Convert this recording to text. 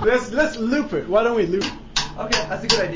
Let's loop it. Why don't we loop? Okay, that's a good idea.